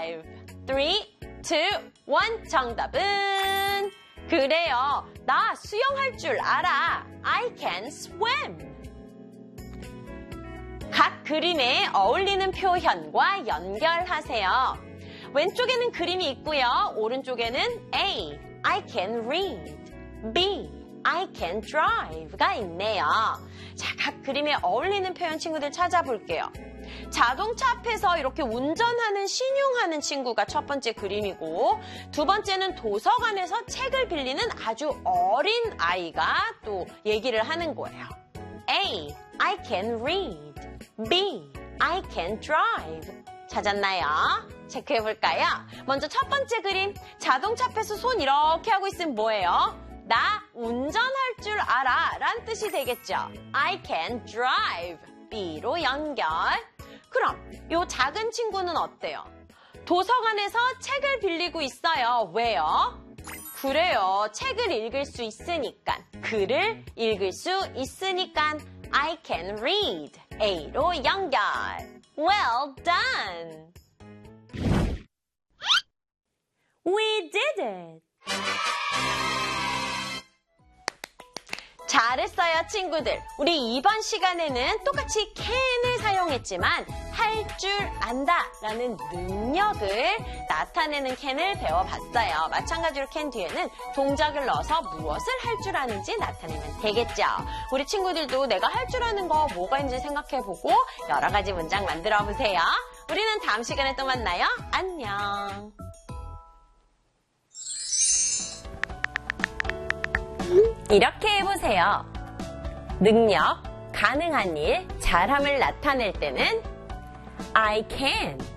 drive. 3, 2, 1 정답은 그래요. 나 수영할 줄 알아. I can swim. 각 그림에 어울리는 표현과 연결하세요. 왼쪽에는 그림이 있고요. 오른쪽에는 A, I can read. B, I can drive가 있네요. 자, 각 그림에 어울리는 표현 친구들 찾아볼게요. 자동차 앞에서 이렇게 운전하는, 신용하는 친구가 첫 번째 그림이고, 두 번째는 도서관에서 책을 빌리는 아주 어린 아이가 또 얘기를 하는 거예요. A, I can read. B, I can drive. 찾았나요? 체크해볼까요? 먼저 첫 번째 그림, 자동차 앞에서 손 이렇게 하고 있으면 뭐예요? 나 운전할 줄 알아 란 뜻이 되겠죠. I can drive. B로 연결. 그럼 이 작은 친구는 어때요? 도서관에서 책을 빌리고 있어요. 왜요? 그래요. 책을 읽을 수 있으니까. 글을 읽을 수 있으니까 I can read. A로 연결. Well done. We did it. 잘했어요, 친구들. 우리 이번 시간에는 똑같이 can을 사용했지만 할 줄 안다라는 능력을 나타내는 can을 배워봤어요. 마찬가지로 can 뒤에는 동작을 넣어서 무엇을 할 줄 아는지 나타내면 되겠죠. 우리 친구들도 내가 할 줄 아는 거 뭐가 있는지 생각해보고 여러 가지 문장 만들어보세요. 우리는 다음 시간에 또 만나요. 안녕. 이렇게 해보세요. 능력, 가능한 일, 잘함을 나타낼 때는 I can